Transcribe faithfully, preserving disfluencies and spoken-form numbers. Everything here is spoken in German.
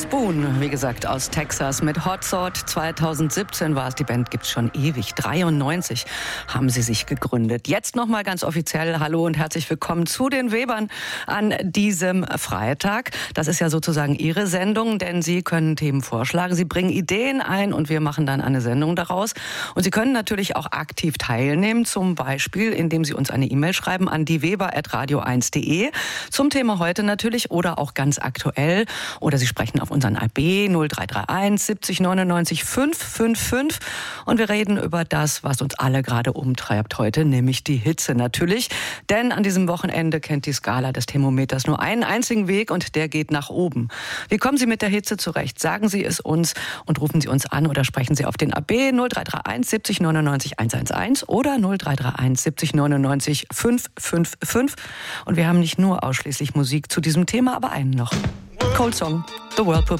Spoon, wie gesagt, aus Texas mit Hot Sort. zweitausendsiebzehn war es, die Band gibt's schon ewig. dreiundneunzig haben sie sich gegründet. Jetzt nochmal ganz offiziell hallo und herzlich willkommen zu den Webern an diesem Freitag. Das ist ja sozusagen Ihre Sendung, denn Sie können Themen vorschlagen. Sie bringen Ideen ein und wir machen dann eine Sendung daraus. Und Sie können natürlich auch aktiv teilnehmen, zum Beispiel, indem Sie uns eine E-Mail schreiben an dieweber at radio eins punkt de zum Thema heute natürlich oder auch ganz aktuell. Oder Sie sprechen auf unseren A B null drei drei eins siebzig neunundneunzig fünf fünf fünf und wir reden über das, was uns alle gerade umtreibt heute, nämlich die Hitze natürlich. Denn an diesem Wochenende kennt die Skala des Thermometers nur einen einzigen Weg und der geht nach oben. Wie kommen Sie mit der Hitze zurecht? Sagen Sie es uns und rufen Sie uns an oder sprechen Sie auf den A B null drei drei eins siebzig neunundneunzig hundertelf oder null drei drei eins siebzig neunundneunzig fünf fünf fünf. Und wir haben nicht nur ausschließlich Musik zu diesem Thema, aber einen noch. Cold Song, The Whirlpool